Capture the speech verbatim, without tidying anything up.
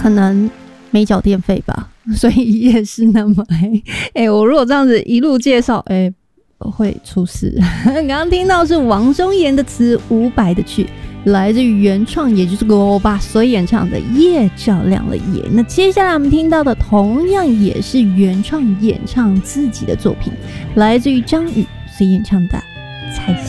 可能没缴电费吧，所以也是那么黑。哎、欸，我如果这样子一路介绍，哎、欸，会出事。刚刚听到是王中妍的词，伍佰的曲，来自于原创，也就是欧巴所演唱的《夜照亮了夜》。那接下来我们听到的，同样也是原创演唱自己的作品，来自于张宇所演唱的《彩霞》。